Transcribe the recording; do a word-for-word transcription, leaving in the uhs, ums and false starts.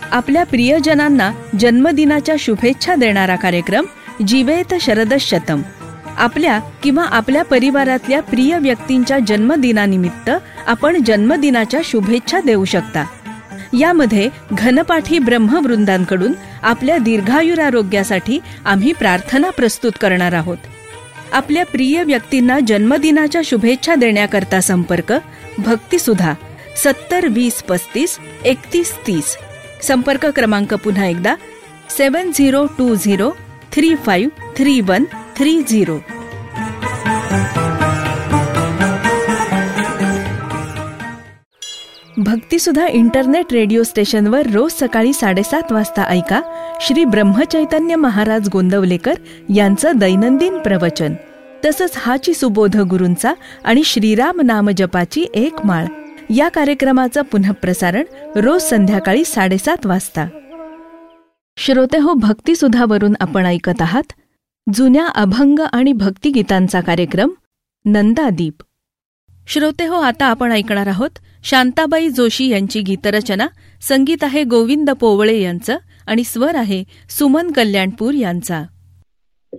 आपल्या प्रियजनांना जन्मदिनाच्या शुभेच्छा देणारा कार्यक्रम जीवेत शरदशतम. आपल्या किंवा आपल्या परिवारातल्या प्रिय व्यक्तींच्या जन्मदिनानिमित्त आपण जन्मदिनाच्या शुभेच्छा देऊ शकता. यामध्ये घनपाठी ब्रह्मवृंदांकडून आपल्या दीर्घायुरारोग्यासाठी आम्ही प्रार्थना प्रस्तुत करणार आहोत. आपल्या प्रिय व्यक्तींना जन्मदिनाच्या शुभेच्छा देण्याकरता संपर्क भक्तिसुधा सत्तर वीस पस्तीस एकतीस तीस. संपर्क क्रमांक पुन्हा एकदा सेवन zero to zero three five three one three zero. भक्तिसुधा internet radio स्टेशनवर रोज सकाळी साडेसात वाजता ऐका श्री ब्रह्मचैतन्य महाराज गोंदवलेकर यांचं दैनंदिन प्रवचन. तसंच हाची सुबोध गुरूंचा आणि श्रीराम नाम जपाची एक माळ या कार्यक्रमाचं पुनःप्रसारण रोज संध्याकाळी साडेसात वाजता. श्रोते हो, भक्तिसुधावरून आपण ऐकत आहात जुन्या अभंग आणि भक्तिगीतांचा कार्यक्रम नंदादीप. श्रोते हो, आता आपण ऐकणार आहोत शांताबाई जोशी यांची गीतरचना. संगीत आहे गोविंद पोवळे यांचं आणि स्वर आहे सुमन कल्याणपूर यांचा.